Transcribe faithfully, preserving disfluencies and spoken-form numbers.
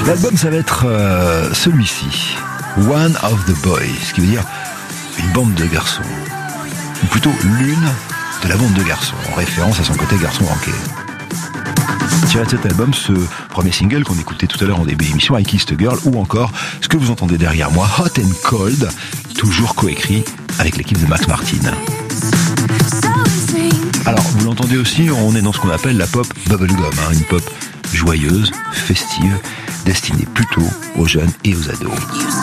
L'album, ça va être euh, celui-ci, One of the Boys, ce qui veut dire une bande de garçons, ou plutôt l'une de la bande de garçons, en référence à son côté garçon manqué. Tiré de cet album, ce premier single qu'on écoutait tout à l'heure en début d'émission, I Kissed a Girl, ou encore ce que vous entendez derrière moi, Hot and Cold, toujours coécrit avec l'équipe de Max Martin. Alors, vous l'entendez aussi, on est dans ce qu'on appelle la pop bubblegum, hein, une pop joyeuse, festive, destinée plutôt aux jeunes et aux ados.